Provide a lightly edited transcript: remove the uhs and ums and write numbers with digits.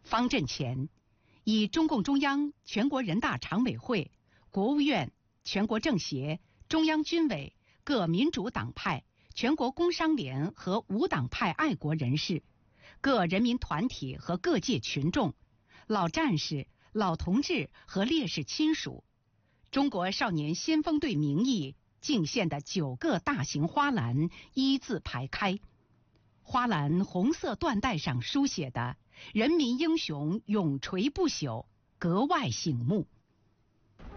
方阵前，以中共中央、全国人大常委会、国务院、全国政协、中央军委、各民主党派、全国工商联和无党派爱国人士、各人民团体和各界群众、老战士、老同志和烈士亲属、中国少年先锋队名义敬献的9个大型花篮依次排开。花篮红色缎带上书写的"人民英雄永垂不朽"格外醒目。